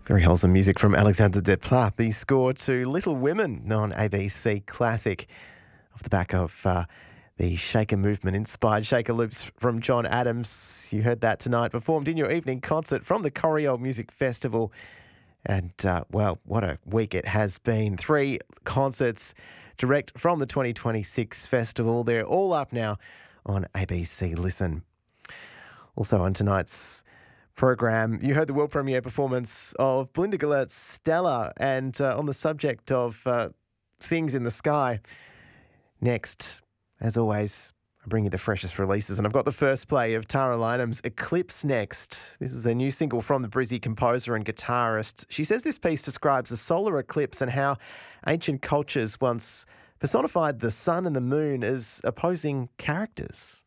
Very wholesome music from Alexander Desplat. The score to Little Women on ABC Classic off the back of the Shaker movement inspired Shaker Loops from John Adams. You heard that tonight, performed in your evening concert from the Coryell Music Festival. And, well, what a week it has been. 3 concerts direct from the 2026 festival. They're all up now on ABC Listen. Also on tonight's program, you heard the world premiere performance of Belinda Gillert's Stella, and on the subject of things in the sky. Next, as always, I bring you the freshest releases, and I've got the first play of Tara Lynham's Eclipse next. This is a new single from the Brizzy composer and guitarist. She says this piece describes a solar eclipse and how ancient cultures once personified the sun and the moon as opposing characters.